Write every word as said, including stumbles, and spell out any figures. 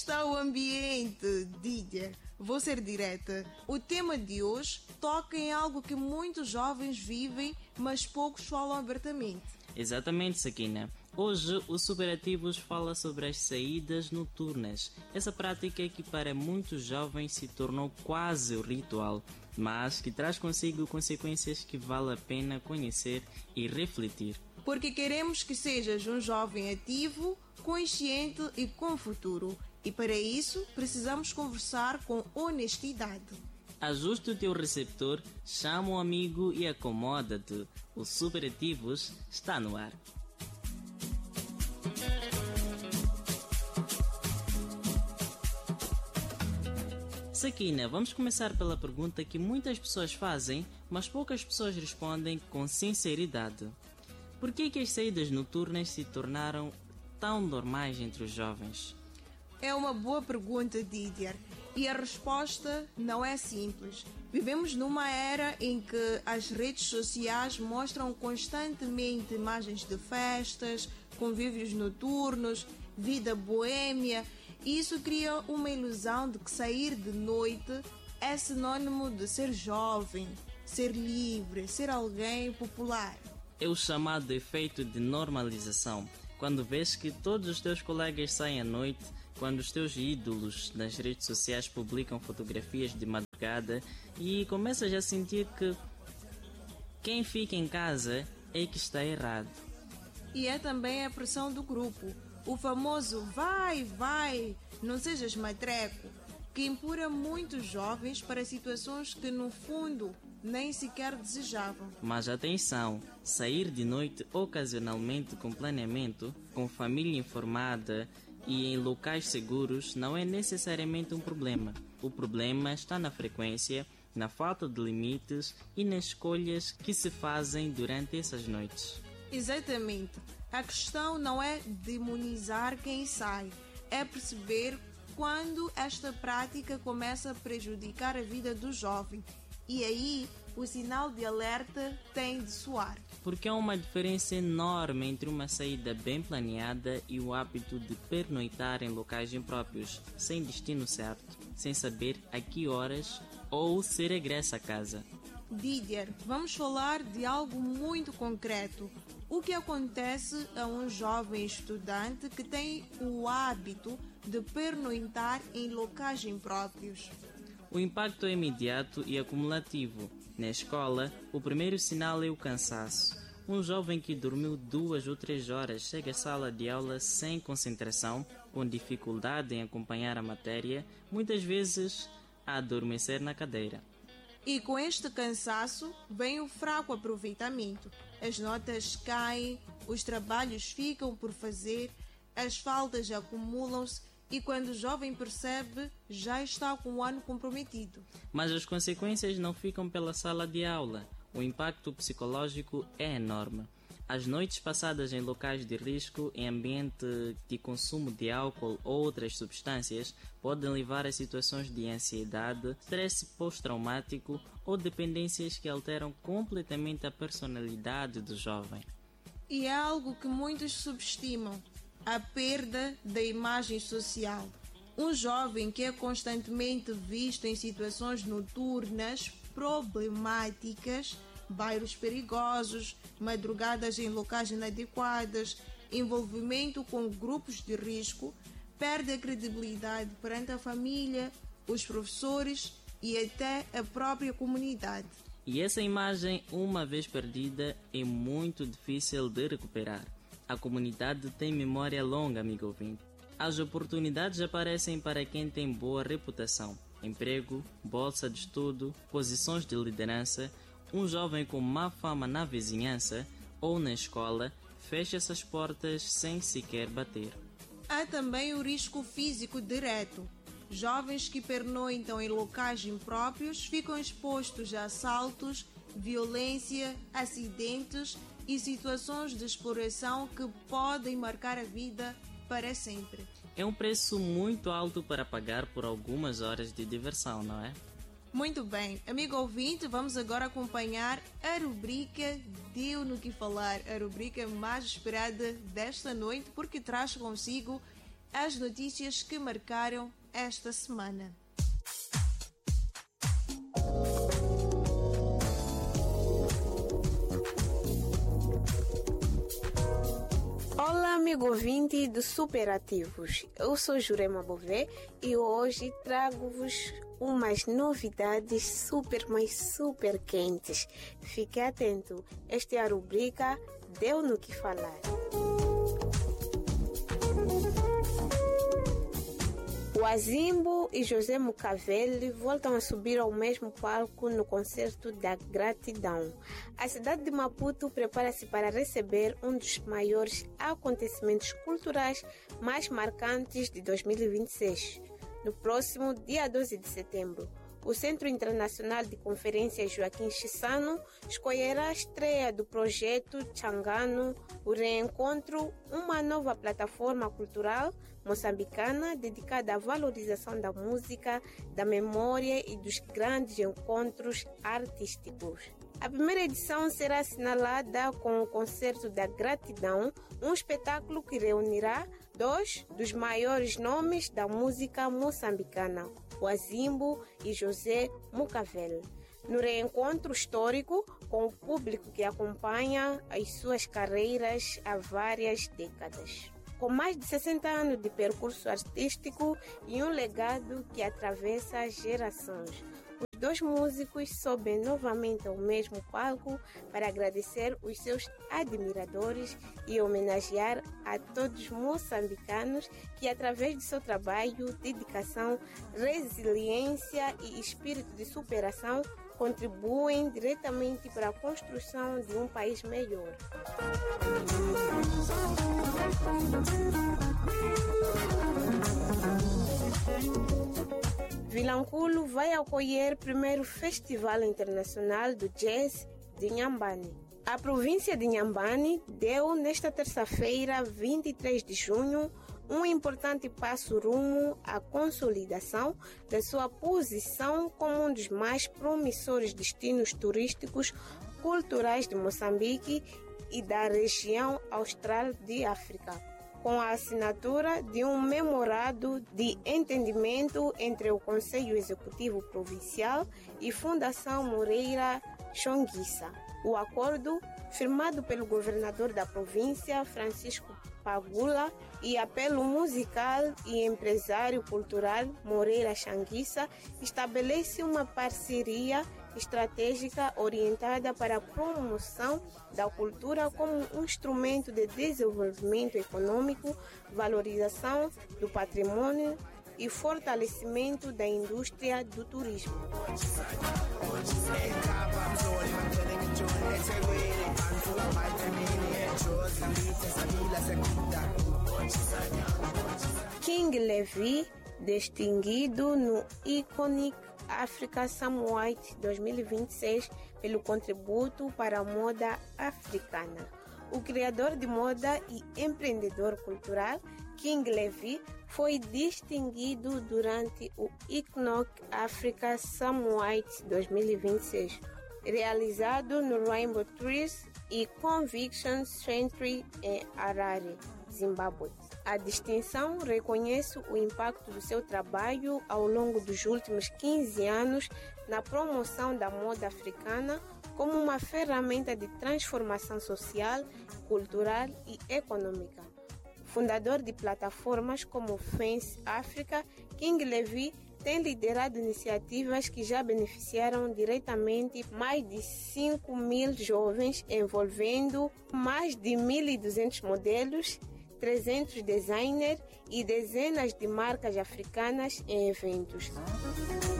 Está o ambiente, Didier. Vou ser direta. O tema de hoje toca em algo que muitos jovens vivem, mas poucos falam abertamente. Exatamente, Sakina. Hoje, o Superativos fala sobre as saídas noturnas. Essa prática que para muitos jovens se tornou quase um ritual, mas que traz consigo consequências que vale a pena conhecer e refletir. Porque queremos que sejas um jovem ativo, consciente e com futuro. E para isso, precisamos conversar com honestidade. Ajuste o teu receptor, chama um amigo e acomoda-te. O Superativos está no ar. Sakina, vamos começar pela pergunta que muitas pessoas fazem, mas poucas pessoas respondem com sinceridade. Por que que as saídas noturnas se tornaram tão normais entre os jovens? É uma boa pergunta, Didier. E a resposta não é simples. Vivemos numa era em que as redes sociais mostram constantemente imagens de festas, convívios noturnos, vida boêmia, e isso cria uma ilusão de que sair de noite é sinônimo de ser jovem, ser livre, ser alguém popular. É o chamado efeito de normalização. Quando vês que todos os teus colegas saem à noite, quando os teus ídolos nas redes sociais publicam fotografias de madrugada e começas a sentir que quem fica em casa é que está errado. E é também a pressão do grupo, o famoso vai, vai, não sejas matreco, que empurra muitos jovens para situações que no fundo nem sequer desejavam. Mas atenção, sair de noite ocasionalmente com planeamento, com família informada e em locais seguros não é necessariamente um problema. O problema está na frequência, na falta de limites e nas escolhas que se fazem durante essas noites. Exatamente. A questão não é demonizar quem sai, é perceber quando esta prática começa a prejudicar a vida do jovem. E aí, o sinal de alerta tem de soar. Porque há uma diferença enorme entre uma saída bem planeada e o hábito de pernoitar em locais impróprios, sem destino certo, sem saber a que horas ou se regressa a casa. Didier, vamos falar de algo muito concreto. O que acontece a um jovem estudante que tem o hábito de pernoitar em locais impróprios? O impacto é imediato e acumulativo. Na escola, o primeiro sinal é o cansaço. Um jovem que dormiu duas ou três horas chega à sala de aula sem concentração, com dificuldade em acompanhar a matéria, muitas vezes a adormecer na cadeira. E com este cansaço vem o fraco aproveitamento. As notas caem, os trabalhos ficam por fazer, as faltas acumulam-se e quando o jovem percebe, já está com o ano comprometido. Mas as consequências não ficam pela sala de aula. O impacto psicológico é enorme. As noites passadas em locais de risco, em ambiente de consumo de álcool ou outras substâncias, podem levar a situações de ansiedade, estresse pós-traumático ou dependências que alteram completamente a personalidade do jovem. E é algo que muitos subestimam: a perda da imagem social. Um jovem que é constantemente visto em situações noturnas problemáticas, bairros perigosos, madrugadas em locais inadequados, envolvimento com grupos de risco, perde a credibilidade perante a família, os professores e até a própria comunidade. E essa imagem, uma vez perdida, é muito difícil de recuperar. A comunidade tem memória longa, amigo ouvinte. As oportunidades aparecem para quem tem boa reputação. Emprego, bolsa de estudo, posições de liderança. Um jovem com má fama na vizinhança ou na escola fecha essas portas sem sequer bater. Há também o risco físico direto. Jovens que pernoitam em locais impróprios ficam expostos a assaltos, violência, acidentes e situações de exploração que podem marcar a vida para sempre. É um preço muito alto para pagar por algumas horas de diversão, não é? Muito bem, amigo ouvinte, vamos agora acompanhar a rubrica Deu no que Falar, a rubrica mais esperada desta noite, porque traz consigo as notícias que marcaram esta semana. Olá, amigo ouvinte do Superativos. Eu sou Jurema Bové e hoje trago-vos umas novidades super, mas super quentes. Fique atento, esta é a rubrica Deu no que falar. O Azimbo e José Mucavelli voltam a subir ao mesmo palco no concerto da Gratidão. A cidade de Maputo prepara-se para receber um dos maiores acontecimentos culturais mais marcantes de dois mil e vinte e seis. No próximo dia doze de setembro, o Centro Internacional de Conferências Joaquim Chissano escolherá a estreia do projeto Changano, o Reencontro, uma nova plataforma cultural moçambicana dedicada à valorização da música, da memória e dos grandes encontros artísticos. A primeira edição será assinalada com o Concerto da Gratidão, um espetáculo que reunirá dois dos maiores nomes da música moçambicana, o Azimbo e José Mucavelli, no reencontro histórico com o público que acompanha as suas carreiras há várias décadas. Com mais de sessenta anos de percurso artístico e um legado que atravessa gerações, os dois músicos sobem novamente ao mesmo palco para agradecer os seus admiradores e homenagear a todos os moçambicanos que, através de seu trabalho, dedicação, resiliência e espírito de superação, contribuem diretamente para a construção de um país melhor. Vilanculo vai acolher o primeiro Festival Internacional do Jazz de Inhambane. A província de Inhambane deu, nesta terça-feira, vinte e três de junho, um importante passo rumo à consolidação da sua posição como um dos mais promissores destinos turísticos culturais de Moçambique e da região austral de África, com a assinatura de um memorado de entendimento entre o Conselho Executivo Provincial e Fundação Moreira Chonguissa. O acordo, firmado pelo governador da província, Francisco Pagula, e apelo musical e empresário cultural Moreira Chonguissa, estabelece uma parceria estratégica orientada para a promoção da cultura como um instrumento de desenvolvimento econômico, valorização do patrimônio e fortalecimento da indústria do turismo. King Levi, distinguido no Iconic Africa Samoite dois mil e vinte e seis pelo contributo para a moda africana. O criador de moda e empreendedor cultural, King Levi, foi distinguido durante o Iconic Africa Samoite dois mil e vinte e seis, realizado no Rainbow Trees e Conviction Century em Harare, Zimbábue. A distinção reconhece o impacto do seu trabalho ao longo dos últimos quinze anos na promoção da moda africana como uma ferramenta de transformação social, cultural e econômica. Fundador de plataformas como Fence Africa, King Levi tem liderado iniciativas que já beneficiaram diretamente mais de cinco mil jovens, envolvendo mais de mil e duzentos modelos, trezentos designers e dezenas de marcas africanas em eventos.